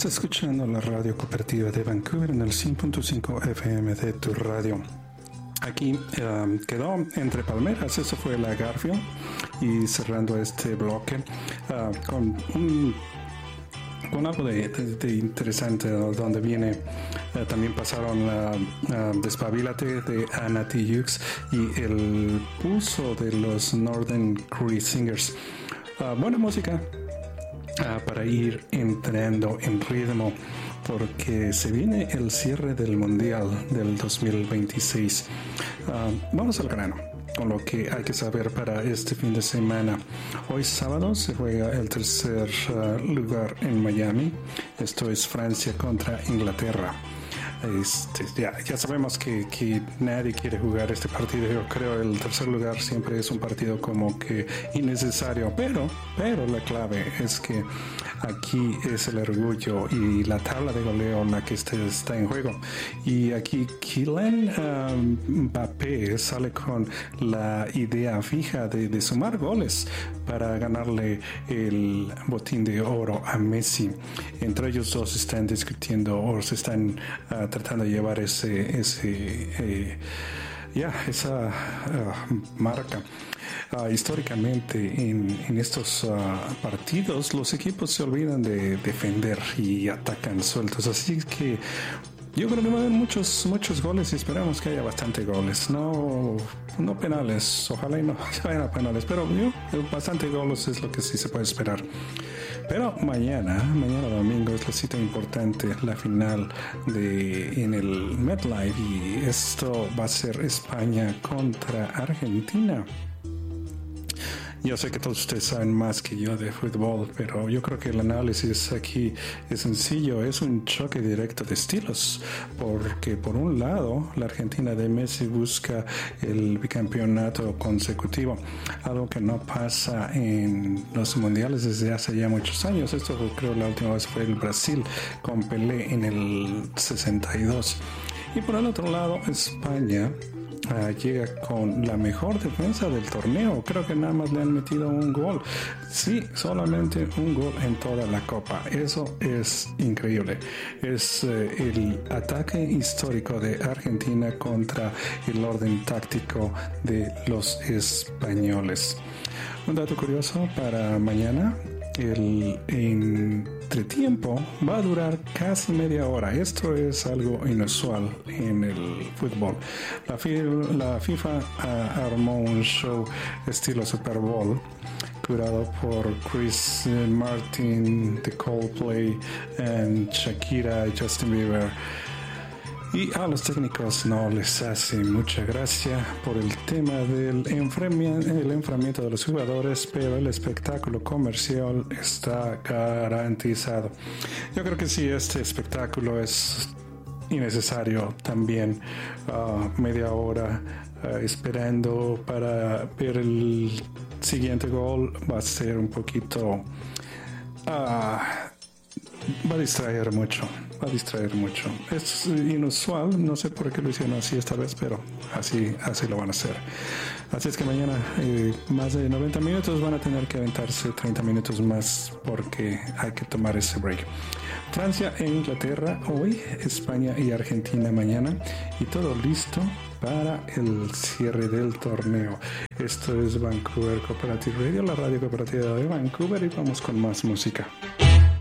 escuchando la radio cooperativa de Vancouver en el 100.5 FM de tu radio. Aquí quedó Entre Palmeras, eso fue la Garfield, y cerrando este bloque con algo de interesante, ¿no? Donde viene, también pasaron Despabilate de Anna Tijoux y el pulso de los Northern Cree Singers. Buena música para ir entrando en ritmo, porque se viene el cierre del Mundial del 2026. Vamos al grano con lo que hay que saber para este fin de semana. Hoy sábado se juega el tercer lugar en Miami. Esto es Francia contra Inglaterra. Ya sabemos que nadie quiere jugar este partido. Yo creo el tercer lugar siempre es un partido como que innecesario, pero la clave es que aquí es el orgullo y la tabla de goleo la que está en juego. Y aquí Kylian Mbappé sale con la idea fija de sumar goles para ganarle el botín de oro a Messi. Entre ellos dos están discutiendo o se están tratando de llevar esa marca. Históricamente en estos partidos los equipos se olvidan de defender y atacan sueltos, así que yo creo que va a haber muchos goles y esperamos que haya bastante goles, no penales, ojalá y no se vayan a penales, pero bastante goles es lo que sí se puede esperar. Pero mañana domingo es la cita importante, la final en el MetLife, y esto va a ser España contra Argentina. Yo sé que todos ustedes saben más que yo de fútbol, pero yo creo que el análisis aquí es sencillo, es un choque directo de estilos, porque por un lado la Argentina de Messi busca el bicampeonato consecutivo, algo que no pasa en los mundiales desde hace ya muchos años. Esto creo la última vez fue el Brasil con Pelé en el 62. Y por el otro lado España llega con la mejor defensa del torneo. Creo que nada más le han metido un gol. Sí, solamente un gol en toda la copa. Eso es increíble. Es el ataque histórico de Argentina contra el orden táctico de los españoles. Un dato curioso para mañana: el entretiempo va a durar casi media hora. Esto es algo inusual en el fútbol. La FIFA armó un show estilo Super Bowl, curado por Chris Martin, The Coldplay, and Shakira, Justin Bieber. Y a los técnicos no les hace mucha gracia por el tema del enfriamiento de los jugadores, pero el espectáculo comercial está garantizado. Yo creo que sí, este espectáculo es innecesario también. Media hora esperando para ver el siguiente gol va a ser un poquito... va a distraer mucho. Es inusual, no sé por qué lo hicieron así esta vez, pero así lo van a hacer. Así es que mañana más de 90 minutos van a tener que aventarse 30 minutos más, porque hay que tomar ese break. Francia e Inglaterra hoy, España y Argentina mañana, y todo listo para el cierre del torneo. Esto es Vancouver Cooperative Radio, la radio cooperativa de Vancouver, y vamos con más música.